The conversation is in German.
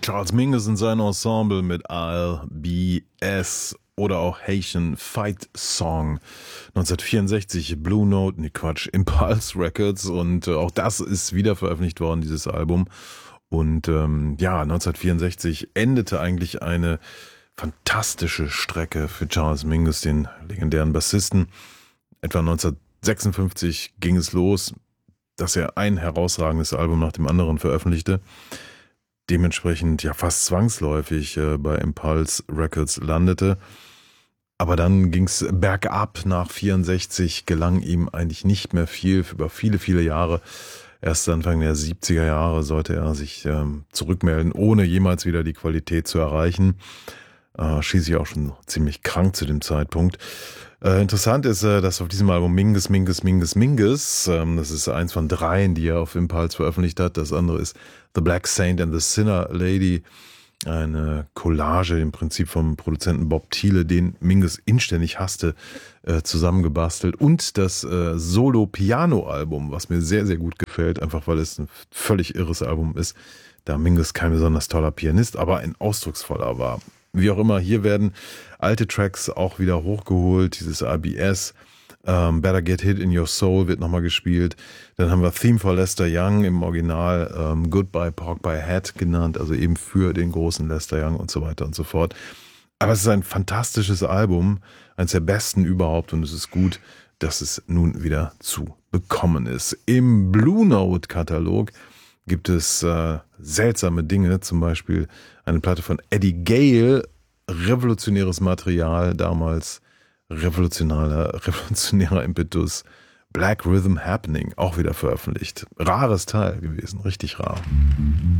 Charles Mingus und sein Ensemble mit RBS oder auch Haitian Fight Song. 1964 Blue Note, nee Quatsch, Impulse Records und auch das ist wieder veröffentlicht worden, dieses Album. Und 1964 endete eigentlich eine fantastische Strecke für Charles Mingus, den legendären Bassisten. Etwa 1956 ging es los, dass er ein herausragendes Album nach dem anderen veröffentlichte. Dementsprechend ja fast zwangsläufig bei Impulse Records landete. Aber dann ging es bergab. Nach 64 gelang ihm eigentlich nicht mehr viel, über viele, viele Jahre. Erst Anfang der 70er Jahre sollte er sich zurückmelden, ohne jemals wieder die Qualität zu erreichen. Schließlich auch schon ziemlich krank zu dem Zeitpunkt. Interessant ist, dass auf diesem Album Mingus, das ist eins von 3, die er auf Impulse veröffentlicht hat. Das andere ist The Black Saint and the Sinner Lady, eine Collage im Prinzip vom Produzenten Bob Thiele, den Mingus inständig hasste, zusammengebastelt. Und das Solo-Piano-Album, was mir sehr, sehr gut gefällt, einfach weil es ein völlig irres Album ist, da Mingus kein besonders toller Pianist, aber ein ausdrucksvoller war. Wie auch immer, hier werden alte Tracks auch wieder hochgeholt. Dieses RBS, Better Get Hit in Your Soul wird nochmal gespielt. Dann haben wir Theme for Lester Young im Original, Goodbye Pork by Hat genannt, also eben für den großen Lester Young und so weiter und so fort. Aber es ist ein fantastisches Album, eines der besten überhaupt, und es ist gut, dass es nun wieder zu bekommen ist. Im Blue Note Katalog gibt es seltsame Dinge, zum Beispiel eine Platte von Eddie Gale, revolutionäres Material, damals revolutionärer Impetus, Black Rhythm Happening, auch wieder veröffentlicht. Rares Teil gewesen, richtig rar.